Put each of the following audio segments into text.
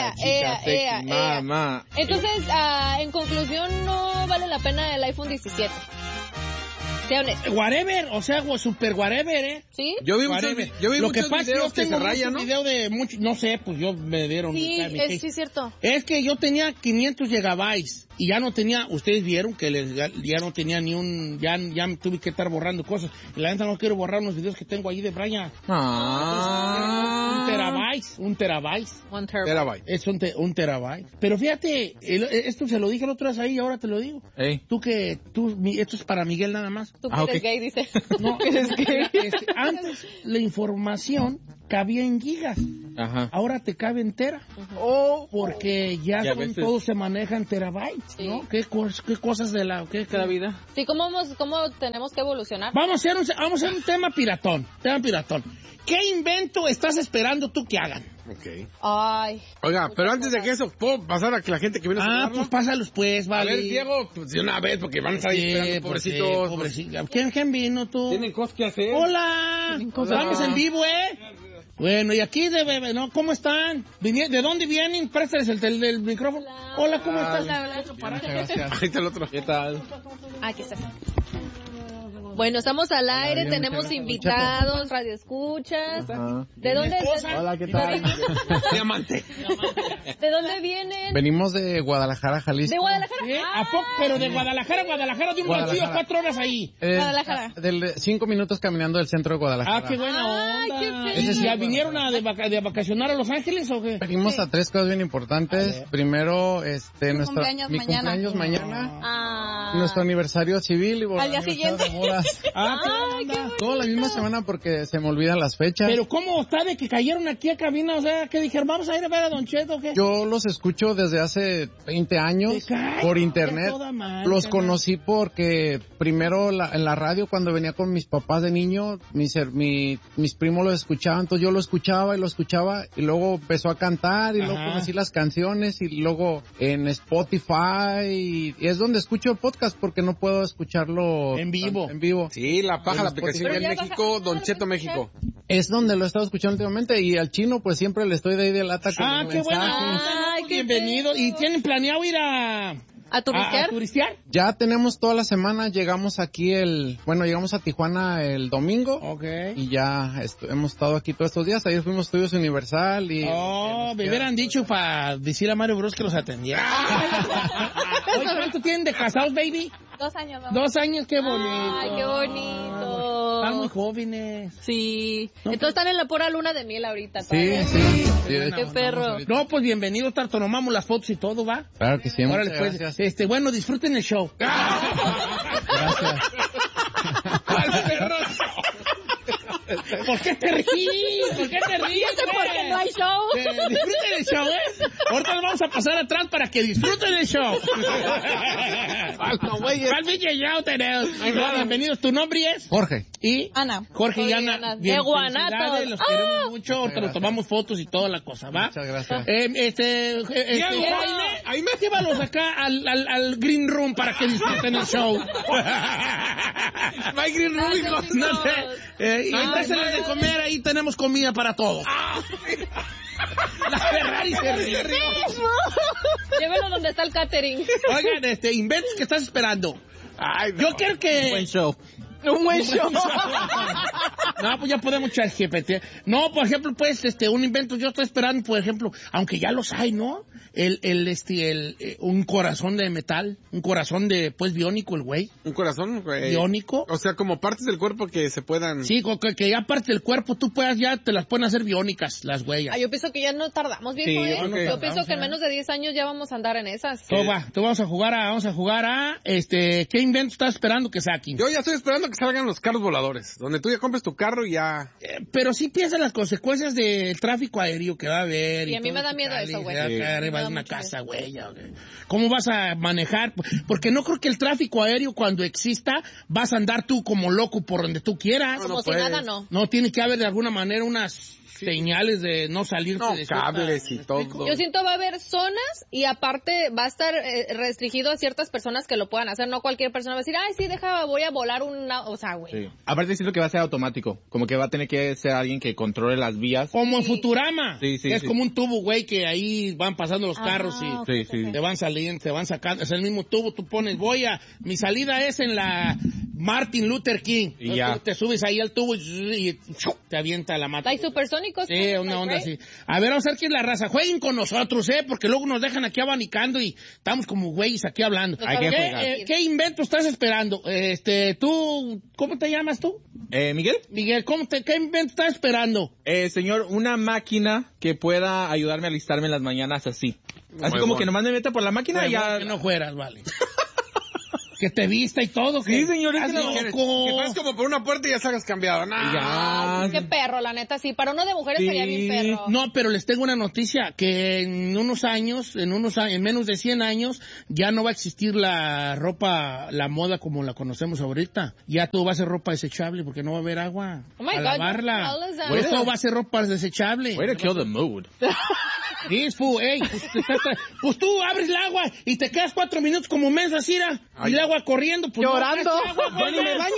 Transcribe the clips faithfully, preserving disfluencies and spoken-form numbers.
ea, ea, ea, ea. Mamá. Entonces, uh, en conclusión, no vale la pena el iPhone diecisiete. Sea honesto. Whatever, o sea, super whatever, ¿eh? ¿Sí? Yo vi muchos, yo vi Lo que muchos pasa es que videos yo que se tengo rayan, ¿no? muchos videos de muchos, no sé, pues yo me dieron. Sí, mi- mi es, case. sí, es cierto. Es que yo tenía quinientos gigabytes y ya no tenía, ustedes vieron que les- ya, ya no tenía ni un, ya, ya me tuve que estar borrando cosas. Y la neta no quiero borrar unos videos que tengo ahí de Brian. Ah. Un terabyte, un terabyte. One terabyte. Terabyte. Es un, te- un terabyte. Pero fíjate, el- esto se lo dije el otro día ahí y ahora te lo digo. Ey. Tú que, tú, mi- esto es para Miguel nada más. Tú que Ah, eres ok. gay, dice. No, es que este, antes la información cabía en gigas, Ajá. ahora te cabe entera. Oh, Porque ya, Ya son- ves, todo se maneja en terabytes, Sí. ¿no? ¿Qué, cos- qué cosas de la... Qué, la vida. Sí, ¿cómo, vamos, ¿cómo tenemos que evolucionar? Vamos a hacer un, vamos a hacer un tema piratón, tema piratón. ¿Qué invento estás esperando tú que hagan? Ok. Ay. Oiga, Muchas pero antes de cosas. que eso, ¿puedo pasar a que la gente que viene a Ah, saludarlo? pues pásalos pues, A vale. ver, Diego, pues de una vez, porque van a estar ahí Sí, esperando, pues, sí, pobrecitos. pobrecitos. ¿Quién, quién vino tú? Tienen cosas que hacer. Hola, estamos en vivo, ¿eh? Bueno, y aquí de bebé, ¿no? ¿Cómo están? Vinie- ¿De dónde vienen? Préstales el, el, el micrófono. Hola, ¿cómo estás? Muchas gracias. Ahí está el otro. ¿Qué tal? Aquí está. Bueno, estamos al aire, bien, tenemos muchas gracias. invitados, radioescuchas. Ajá. ¿De dónde es? Hola, ¿qué tal? Diamante. ¿De dónde vienen? Venimos de Guadalajara, Jalisco. ¿De Guadalajara? ¿Sí? ¿A poco? Pero de Guadalajara, Guadalajara, de un Guadalajara. ranchillo, cuatro horas ahí. Eh, Guadalajara. Del, cinco minutos caminando del centro de Guadalajara. Ah, qué buena Ay, onda. qué feliz. Ese sí, ¿Ya vinieron a de, vaca- de vacacionar a Los Ángeles o qué? Venimos a tres cosas bien importantes. Primero, este, Tu nuestra, cumpleaños mi mañana. cumpleaños mañana. Ah. Nuestro aniversario civil y bueno, Al día aniversario siguiente. de bodas. Ah, qué Ay, onda. qué bonito. Toda la misma semana porque se me olvidan las fechas. Pero ¿cómo está de que cayeron aquí a cabina? O sea, que dijeron, vamos a ir a ver a Don Cheto o qué. Yo los escucho desde hace veinte años Te cae, por ya internet. toda madre, Los carnal. conocí porque primero la- en la radio cuando venía con mis papás de niño, mis, her- mi- mis primos lo escuchaban, entonces yo lo escuchaba y lo escuchaba y luego empezó a cantar y luego Ajá. conocí las canciones y luego en Spotify y, y es donde escucho el podcast porque no puedo escucharlo En vivo. tan- En vivo. Sí, la paja, la aplicación Pero en ya México, baja- Don Cheto México. Es donde lo he estado escuchando últimamente y al chino pues siempre le estoy de ahí de lata con Ah, el qué buena mensaje. onda. Ay, ¿no? qué Bienvenido. feo. ¿Y tienen planeado ir a... ¿A turistear? ¿A, a turistear? Ya tenemos toda la semana, llegamos aquí el, bueno, llegamos a Tijuana el domingo Ok. y ya estu- hemos estado aquí todos estos días. Ayer fuimos a Estudios Universal y... Oh, me hubieran dicho para decir a Mario Bros que los atendiera. Oye, ¿cuánto tienen de casados, baby? Dos años, mamá. Dos años, qué bonito. Ay, qué bonito. Están muy jóvenes. Sí. Entonces están en la pura luna de miel ahorita. Sí, todavía. sí. sí, de Qué hecho, perro. estamos ahorita. No, pues bienvenido, Tarto, tomamos las fotos y todo, ¿va? Claro que sí, muchas Órale, pues, gracias. este, bueno, disfruten el show. Gracias. ¿Cuál perro? ¿Por qué te ríes? ¿Por qué te ríes? Ya sé por qué güey? no hay show. Eh, disfruten el show, ¿eh? Ahorita nos vamos a pasar atrás para que disfruten el show. ¿Cuál pinche show tenemos? No, bienvenidos. ¿Tu nombre es? Jorge. ¿Y? Ana. Jorge y Jorge y Ana. Ana. Bien, De Guanatos. felicidades, los ¡Ah! queremos mucho. Ahorita nos gracias. tomamos fotos y toda la cosa, ¿va? Muchas gracias. Eh, este, eh, este, Diego. Jaime, Jaime, llévalos acá al, al, al Green Room para que disfruten el show. No hay Green Room, hijo. No sé. Eh, y empécenles de comer, ahí tenemos comida para todos. La Ferrari se ríe. Llévelo donde está el catering. Oigan, este, inventos que estás esperando. Ay, Yo quiero que... Buen show. Un buen show. No, pues ya podemos echar G P T. No, por ejemplo, pues, este, un invento, yo estoy esperando, por ejemplo, aunque ya los hay, ¿no? El, el, este, el, eh, un corazón de metal, un corazón de, pues, biónico, el güey. Un corazón, güey. Biónico. O sea, como partes del cuerpo que se puedan... Sí, co- que, que ya parte del cuerpo, tú puedas, ya te las pueden hacer biónicas, las huellas. Ah, yo pienso que ya no tardamos, viejo, Sí, ¿eh? yo creo que Yo tardamos, pienso que en ¿eh? menos de diez años ya vamos a andar en esas. Tú va, tú vamos a jugar a, vamos a jugar a, este, ¿qué invento estás esperando que saquen? Yo ya estoy esperando que salgan los carros voladores, donde tú ya compres tu carro y ya... Eh, pero sí piensa en las consecuencias del tráfico aéreo que va a haber. Y a mí todo me da ese miedo cali, eso, güey. se va a Sí. caer arriba Me de da una mucho casa, güey. ya, güey. ¿Cómo vas a manejar? Porque no creo que el tráfico aéreo cuando exista vas a andar tú como loco por donde tú quieras. Como no si puedes. nada, no. No, tiene que haber de alguna manera unas señales de no salir No, de cierta- cables y ¿Me todo. explico? Yo siento va a haber zonas y aparte va a estar eh, restringido a ciertas personas que lo puedan hacer. No cualquier persona va a decir, ay, sí, deja, voy a volar una... O sea, güey. Sí. Aparte siento que va a ser automático. tubo. Como que va a tener que ser alguien que controle las vías. Como en Futurama. Sí, sí, que es sí. como un tubo, güey, que ahí van pasando los carros Ah, y okay, sí, sí. okay. te van saliendo, te van sacando. Es el mismo tubo, tú pones, voy a... Mi salida es en la Martin Luther King. Y ya. Tú te subes ahí al tubo y, y te avienta la mata. Hay supersónicos. Sí, pues, una like, onda right? así. A ver, vamos a ver quién es la raza. Jueguen con nosotros, ¿eh? Porque luego nos dejan aquí abanicando y estamos como güeyes aquí hablando. Hay que ¿Qué, jugar. eh, ¿Qué invento estás esperando? Este, tú, ¿cómo te llamas tú? Eh, Miguel, Miguel, ¿cómo te, ¿qué invento estás esperando? eh, señor, una máquina que pueda ayudarme a alistarme en las mañanas así. Así Muy como bueno. que nomás me meta por la máquina y ya... Que no fueras, vale. Que te vista y todo. Sí, que- señor, es ¿Estás que no- Que loco? pases como por una puerta y ya salgas cambiado. Nah. Ya. Ay, qué perro, la neta, sí. Para uno de mujeres Sí. sería bien perro. No, pero les tengo una noticia, que en unos años, en unos a- en menos de cien años, ya no va a existir la ropa, la moda como la conocemos ahorita. Ya todo va a ser ropa desechable porque no va a haber agua Oh my a God, lavarla. how is that? Por eso va a ser ropa desechable. Way to kill the mood. Sí, fu, ey, pues, te- te- te- pues tú abres el agua y te quedas cuatro minutos como mensa, Cira, y el agua corriendo, pues Llorando. no, agua, Ya ni me baño.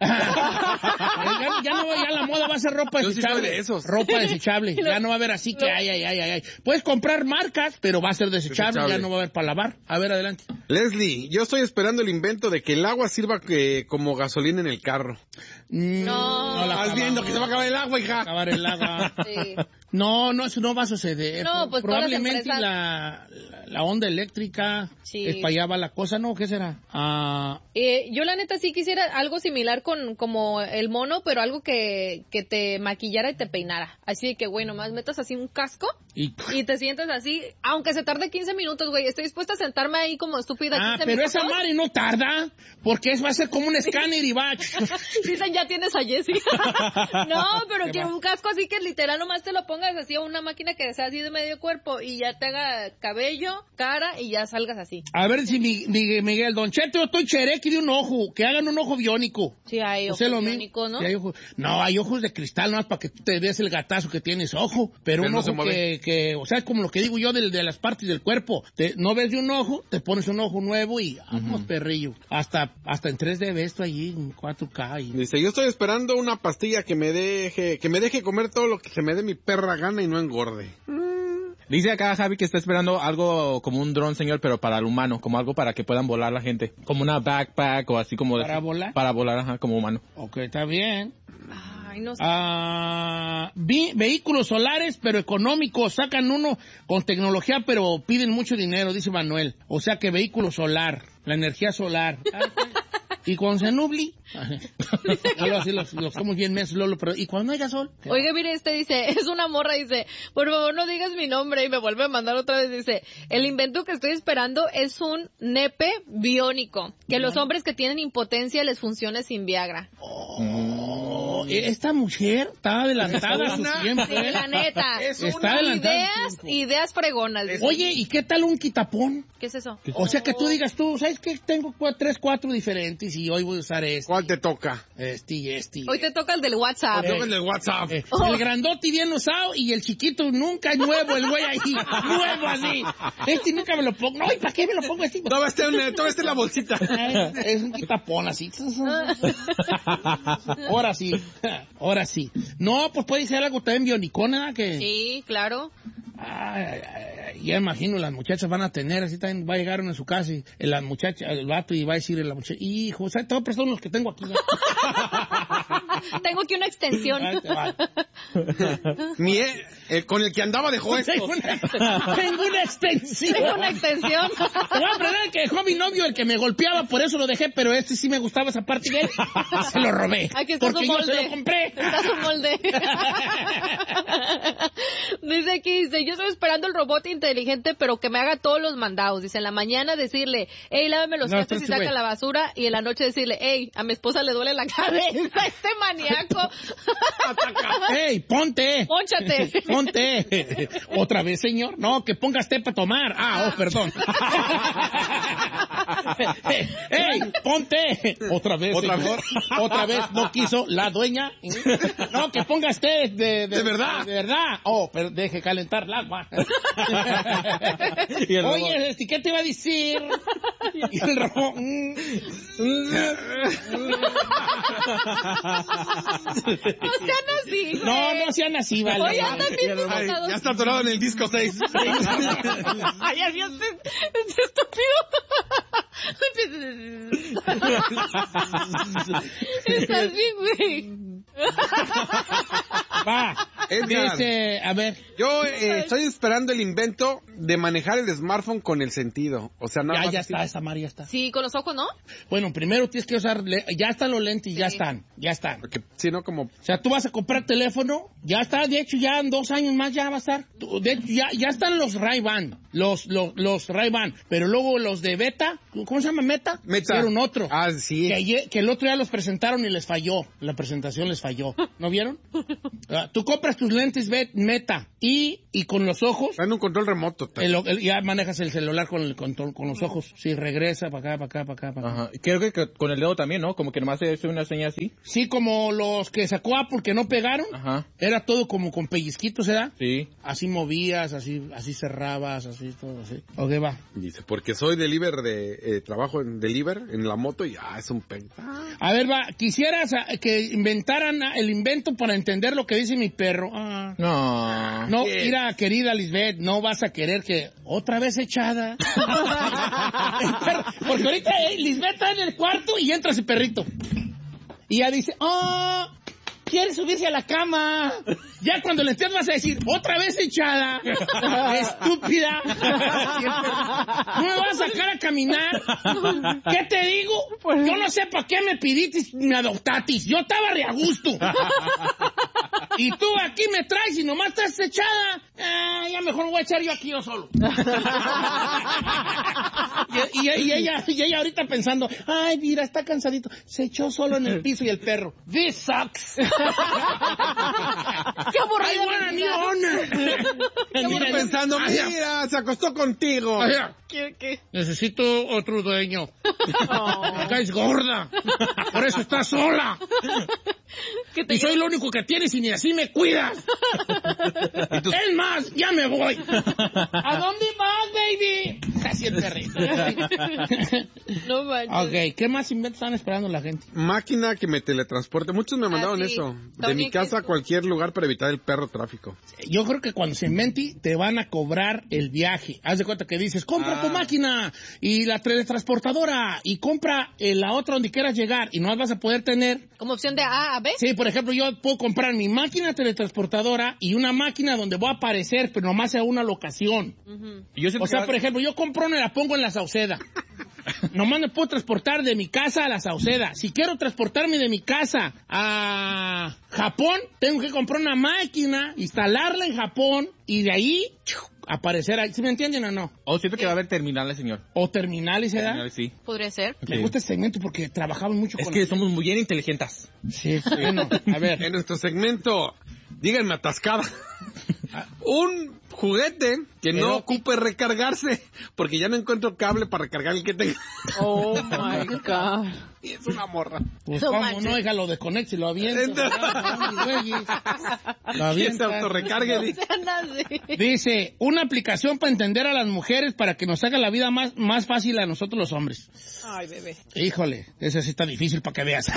ya, ya no va, ya la moda va a ser ropa Yo sí soy desechable. de esos. Ropa desechable. Ya no va a haber así que ay, ay, ay, ay, ay. Puedes comprar marcas, pero va a ser desechable, Desechable. ya no va a haber para lavar. A ver, adelante. Leslie, yo estoy esperando el invento de que el agua sirva que, como gasolina en el carro. Mm, No. la Estás acabamos. viendo que se va a acabar el agua, hija. Acabar el agua. Sí. No, no, eso no va a suceder. No, pues todas las probablemente empresas- la, la, la onda eléctrica, Sí. es para allá va la cosa, ¿no? ¿Qué será? Ah, Eh, yo la neta sí quisiera algo similar con como el mono, pero algo que, que te maquillara y te peinara. Así de que, güey, nomás metas así un casco y... y te sientes así, aunque se tarde quince minutos, güey. Estoy dispuesta a sentarme ahí como estúpida Ah, quince pero minutos. esa madre no tarda, porque eso va a ser como un escáner y va... Dicen, ya tienes a Jessie. No, pero ¿Qué quiero va? un casco así que literal nomás te lo pongas así a una máquina que sea así de medio cuerpo y ya te haga cabello, cara y ya salgas así. A ver si mi- mi- Miguel, Don Cheto, yo estoy cherequi de un ojo, que hagan un ojo biónico. Sí, hay O sea, ojos lo mismo. biónicos, ¿no? Sí, hay ojos- no, hay ojos de cristal, no es para que tú te des el gatazo que tienes ojo, pero, Pero un no se ojo mueve. que, que, o sea, es como lo que digo yo de, de las partes del cuerpo. Te- no ves de un ojo, te pones un ojo nuevo y vamos, perrillo. Hasta, hasta en tres D ves esto allí, en cuatro K. Y... Dice, yo estoy esperando una pastilla que me deje, que me deje comer todo lo que se me dé mi perra gana y no engorde. Dice acá Javi que está esperando algo como un dron, señor, pero para el humano, como algo para que puedan volar la gente. Como una backpack o así como... de- ¿Para volar? Para volar, ajá, como humano. Ok, está bien. Ay, no sé. Ah, vi- vehículos solares, pero económicos. Sacan uno con tecnología, pero piden mucho dinero, dice Manuel. O sea que vehículo solar, la energía solar. Y cuando se nubli, algo así, los, los somos bien mensos, Lolo, pero ¿y cuando haya sol? Oiga, mire, este dice, es una morra, dice, por favor no digas mi nombre, y me vuelve a mandar otra vez, dice, el invento que estoy esperando es un nepe biónico, que los hombres que tienen impotencia les funcione sin Viagra. Oh, esta mujer está adelantada a su tiempo. Sí, ¿eh? la neta. Está adelantada a su Ideas, tiempo. ideas fregonas. dice. Oye, ¿y qué tal un quitapón? ¿Qué es eso? O sea, que tú digas tú, ¿sabes qué? Tengo cua- tres, cuatro diferentes y hoy voy a usar este, ¿Cuál te toca? este y este. Hoy te toca el del WhatsApp. Te toca el del WhatsApp. Eh, El grandote bien usado y el chiquito nunca es nuevo, el güey ahí, nuevo así. Este nunca me lo pongo. No, ¿y para qué me lo pongo así? Todo este, todo este en la bolsita. Es, es un quitapón así. Ahora sí, ahora sí. No, pues puede ser algo también bionicona, que... Sí, claro. Ay, ay, ay, ya imagino, las muchachas van a tener, así también va a llegar uno a su casa y la muchacha, el vato, y va a decirle a la muchacha, hijo, ¿sabes? Te voy a prestar unos que tengo aquí. Tengo aquí una extensión. Ahí te va. Mi, eh, el con el que andaba dejó esto. Tengo una, tengo una extensión. Tengo una extensión. Te voy a aprender que dejó mi novio el que me golpeaba, por eso lo dejé, pero este sí me gustaba esa parte de él. Se lo robé. Aquí está porque su yo molde. se lo compré. Está su molde. Dice aquí, dice, yo estoy esperando el robot inteligente, pero que me haga todos los mandados. Dice, en la mañana decirle, hey, lávame los No, trastes y este saca güey. la basura. Y en la noche decirle, hey, a mi esposa le duele la cabeza. Este maníaco. ¡Ey, ponte! Pónchate. ¡Ponte! ¿Otra vez, señor? No, que pongas té para tomar. Ah, oh, perdón. ¡Ey, ponte! ¿Otra vez, ¿Otra señor? ¿Otra vez no quiso la dueña? No, que pongas té de... ¿De verdad? De verdad. Oh, pero deje calentar Black One. Y el robot. Oye, este, ¿qué te iba a decir? Y el robot. mm, No sean así, güey. No, no sean así, vale. Oye, andan bien Ay, disfrazados. ya está atorado en el disco seis. Ay, adiós, este, este estúpido. Estás bien, güey. Va. Edgar. Dice, a ver. Yo eh, estoy esperando el invento de manejar el smartphone con el sentido. O sea, nada Ya, más ya así. está, esa María está. Sí, con los ojos, ¿no? Bueno, primero tienes que usar, le- ya están los lentes, ya Sí. están, ya están. Porque si no, como... O sea, tú vas a comprar teléfono, ya está, de hecho, ya en dos años más ya va a estar. Tú- De hecho, ya, ya están los Ray-Ban, los, los, los Ray-Ban, pero luego los de Beta, ¿cómo se llama? Meta. Meta. Hicieron otro. Ah, sí. Que, ayer- que el otro día los presentaron y les falló. La presentación les falló. ¿No vieron? Ah, tú compras tus lentes Bet- Meta y, y con los ojos, Traen un control remoto. el- el- ya manejas el celular con, el, con, con los ojos. Sí, regresa para acá, para acá, para acá, para acá. Ajá. Creo que, que con el dedo también, ¿no? Como que nomás se hace una seña así. Sí, como los que sacó Apple que no pegaron. Ajá. Era todo como con pellizquitos, ¿verdad? Sí. Así movías, así así cerrabas, así todo así. Ok, va. Dice, porque soy deliver de... Eh, trabajo en deliver, en la moto, y ah, es un pe... A ver, va. Quisieras ah, que inventaran ah, el invento para entender lo que dice mi perro. Ah. No. No, ¿Qué? mira, querida Lisbeth, no vas a querer que otra vez echada. El perro- porque ahorita eh, Lisbeth está en el cuarto y entra ese perrito. Y ella dice, oh, quiere subirse a la cama. Ya cuando le estés vas a decir, otra vez echada. Estúpida. No me vas a sacar a caminar. ¿Qué te digo? Yo no sé para qué me piditis, me adoptatis. Yo estaba re a gusto. Y tú aquí me traes y nomás estás echada. Ah, ya mejor me voy a echar yo aquí yo solo. y, y- y ella, y ella ahorita pensando, ay, mira, está cansadito. Se echó solo en el piso y el perro. This sucks. Qué aburrido. I want a new owner. Estoy pensando, Ah, ya. mira, se acostó contigo. Ah, ya. ¿Qué, qué? Necesito otro dueño. Acá es gorda. Por eso está sola. ¿Qué te Y soy lo único que tienes y ni así me cuidas. Es más, ya me voy. ¿A dónde vas, baby? Casi el perrito. No manches. Ok, ¿qué más inventos están esperando la gente? Máquina que me teletransporte. Muchos me mandaron Ah, sí. eso. De También mi casa a que- cualquier lugar para evitar el perro tráfico. Yo creo que cuando se invente te van a cobrar el viaje. Haz de cuenta que dices, compra Ah. tu máquina y la teletransportadora y compra eh, la otra donde quieras llegar y no vas a poder tener. Como opción de A a B. Sí, por ejemplo, yo puedo comprar mi máquina teletransportadora y una máquina donde voy a aparecer, pero nomás a una locación. Y yo siento O sea, que- por ejemplo, yo compro una y la pongo en la Sauceda. Nomás me puedo transportar de mi casa a la Sauceda. Si quiero transportarme de mi casa a Japón, tengo que comprar una máquina, instalarla en Japón y de ahí ¡chiu! Aparecer ahí. ¿Sí me entienden o no? Oh, siento que va a haber terminales, señor. O terminales, ¿se da? Terminales, sí. Podría ser. Me Sí. gusta este segmento porque trabajamos mucho Es con... que somos muy bien inteligentes. Sí, bueno, a ver. En nuestro segmento, díganme atascada. Un juguete que no Pero- ocupe recargarse, porque ya no encuentro cable para recargar el que tenga. Oh my God. Y es una morra. Pues No cómo manches. no, hija, lo desconecte y lo avienta. Lo Que se avienta. autorrecargue. No dice. sean así. Dice, una aplicación para entender a las mujeres para que nos haga la vida más, más fácil a nosotros los hombres. Ay, bebé. Híjole, ese sí está difícil para que veas.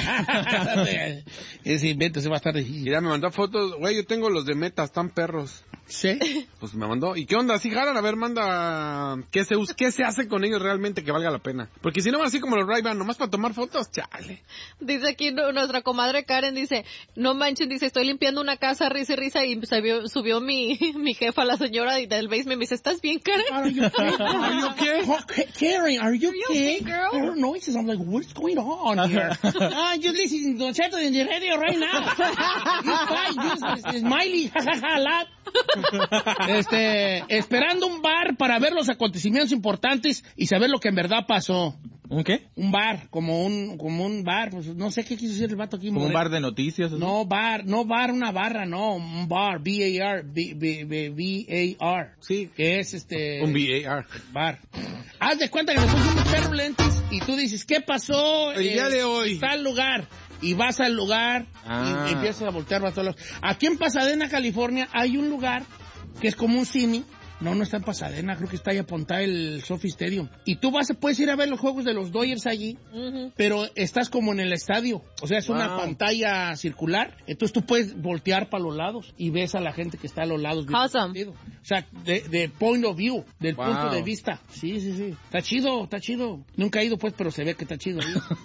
Ese invento se va a estar difícil. Mira, me mandó fotos. Güey, yo tengo los de Meta, están perros. ¿Sí? Pues me mandó. ¿Y qué onda? ¿Sí jalan? A ver, manda... ¿Qué se, us- qué se hace con ellos realmente que valga la pena? Porque si no, así como los Ray-Ban, nomás para tomar fotos, chale. Dice aquí nu- nuestra comadre Karen, dice, no manchen, dice, estoy limpiando una casa, risa y risa, y subió, subió mi, mi jefa, la señora del basement, me dice, ¿estás bien, Karen? Are you okay? Are you okay? Oh, Ka- Karen, are you you okay? okay, girl? I heard noises. I'm like, what's going on here? I'm just listening to Cheto in the radio right now. You fine, just smiley, jajaja, laugh. Este, esperando un bar para ver los acontecimientos importantes y saber lo que en verdad pasó. ¿Un qué? Un bar, como un, como un bar, pues no sé qué quiso decir el vato aquí. Como un Moreno. bar de noticias. ¿o No bar, no bar, una barra, no, un bar, B A R, B, B, B, B A R. Sí. Que es este... Un V A R. bar. Haz de cuenta que le puso unos perros lentes y tú dices, ¿qué pasó? El día de hoy. Tal lugar. Y vas al lugar Ah. y empiezas a voltear para todos lados. Aquí en Pasadena, California, hay un lugar que es como un cine. No, no está en Pasadena, creo que está ahí a Ponta el Sophie Stadium. Y tú vas, puedes ir a ver los juegos de los Dodgers allí, uh-huh. pero estás como en el estadio. O sea, es wow. una pantalla circular. Entonces tú puedes voltear para los lados y ves a la gente que está a los lados. Awesome. O sea, de, de point of view, del wow. punto de vista. Sí, sí, sí. Está chido, está chido. Nunca he ido, pues, pero se ve que está chido.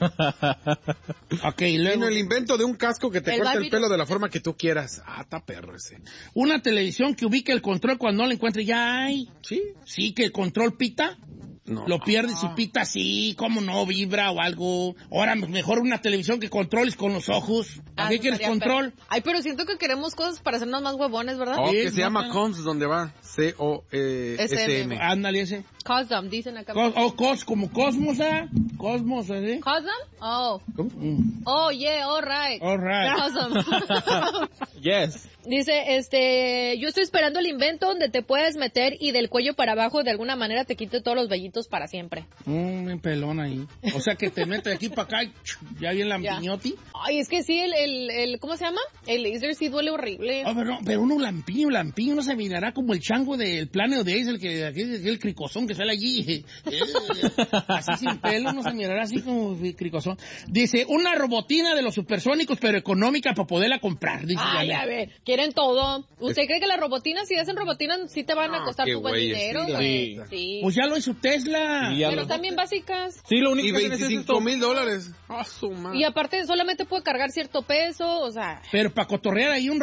Ok, luego. Bueno, el invento de un casco que te el corta el pelo de la forma que tú quieras. Ah, está perro ese. Una televisión que ubique el control cuando no lo encuentre ya. Ay, sí, sí, que el control pita, no, lo pierdes no. y pita así, como no, vibra o algo. Ahora mejor una televisión que controles con los ojos. ¿A ah, qué quieres control? Per... Ay, pero siento que queremos cosas para hacernos más huevones, ¿verdad? Oh, sí, que se llama Cons, donde va C O S M. Ándale ese. Cosm, dicen acá. Cos, oh, cos, como Cosmos, ¿ah? ¿eh? Cosmos, ¿eh? ¿Cosm? Oh. ¿Cómo? Mm. Oh, yeah, all right. All right. Cosm. Yes. Dice, este, yo estoy esperando el invento donde te puedes meter y del cuello para abajo de alguna manera te quite todos los vellitos para siempre. Un mm, pelón ahí. O sea, que te metes de aquí para acá y ya viene la piñoti. Ay, es que sí, el, el, el, ¿cómo se llama? El laser sí duele horrible. Oh, pero, pero uno lampiño, lampiño, no se mirará como el chango del Planet Days, el que, aquel, el cricozón que sale allí. Así sin pelo, no se mirará así como cricozón. Dice, una robotina de los supersónicos, pero económica para poderla comprar. Dice, ay, a ver, quieren todo. ¿Usted es... cree que las robotinas, si hacen robotinas, sí te van a costar ah, tu buen dinero? Sí, sí. sí. Pues ya lo hizo Tesla. Pero lo... también básicas. Sí, lo único y que veinticinco mil dólares. Oh, y aparte solamente puede cargar cierto peso, o sea. Pero para cotorrear ahí un